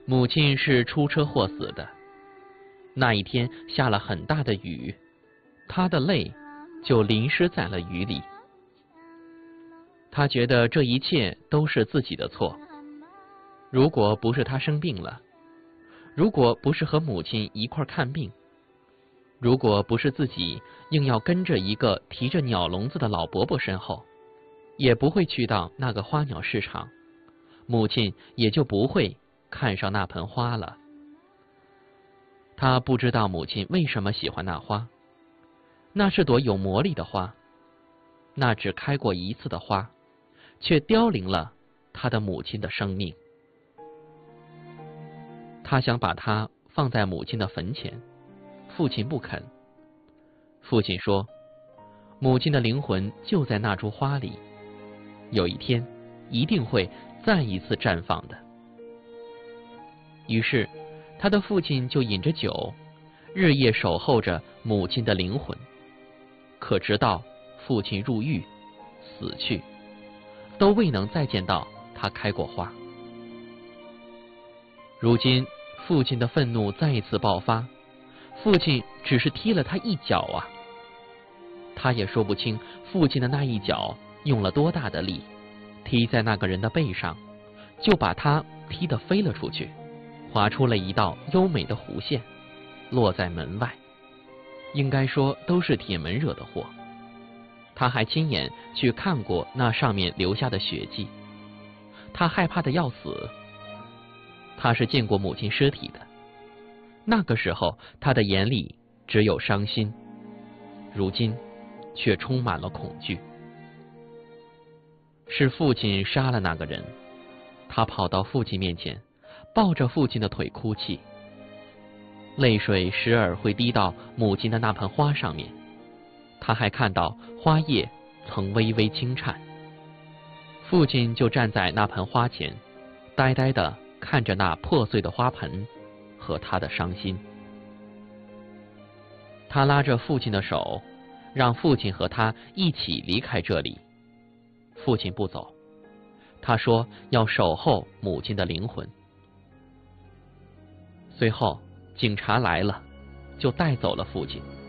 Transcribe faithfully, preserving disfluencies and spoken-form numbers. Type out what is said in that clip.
母亲是出车祸死的。那一天下了很大的雨，她的泪就淋湿在了雨里。她觉得这一切都是自己的错。如果不是她生病了，如果不是和母亲一块看病，如果不是自己硬要跟着一个提着鸟笼子的老伯伯身后，也不会去到那个花鸟市场，母亲也就不会看上那盆花了。他不知道母亲为什么喜欢那花，那是朵有魔力的花，那只开过一次的花，却凋零了他的母亲的生命。他想把它放在母亲的坟前，父亲不肯。父亲说，母亲的灵魂就在那株花里，有一天一定会再一次绽放的。于是他的父亲就饮着酒，日夜守候着母亲的灵魂。可直到父亲入狱死去，都未能再见到他开过花。如今父亲的愤怒再一次爆发，父亲只是踢了他一脚啊。他也说不清父亲的那一脚用了多大的力，踢在那个人的背上，就把他踢得飞了出去，划出了一道优美的弧线，落在门外。应该说都是铁门惹的祸。他还亲眼去看过那上面留下的血迹，他害怕的要死。他是见过母亲尸体的，那个时候他的眼里只有伤心，如今却充满了恐惧。是父亲杀了那个人，他跑到父亲面前，抱着父亲的腿哭泣，泪水时而会滴到母亲的那盆花上面，他还看到花叶曾微微轻颤。父亲就站在那盆花前，呆呆地看着那破碎的花盆和他的伤心。他拉着父亲的手，让父亲和他一起离开这里。父亲不走，他说要守候母亲的灵魂。随后警察来了，就带走了父亲。